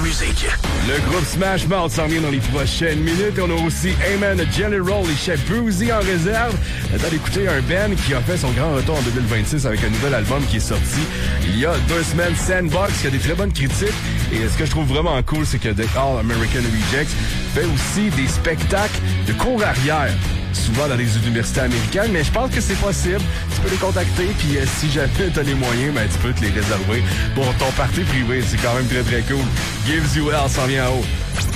musique. Le groupe Smash Mouth s'en vient dans les prochaines minutes. On a aussi Amen, Jelly Roll et Chef Bruzy en réserve. On va d'écouter un band qui a fait son grand retour en 2026 avec un nouvel album qui est sorti il y a 2 semaines, Sandbox, qui a des très bonnes critiques. Et ce que je trouve vraiment cool, c'est que The All American Rejects fait aussi des spectacles de cours arrière, souvent dans les universités américaines, mais je pense que c'est possible. Tu peux les contacter, puis si jamais t'as les moyens, ben tu peux te les réserver pour ton party privé. C'est quand même très très cool. Gives You Hell s'en vient en haut.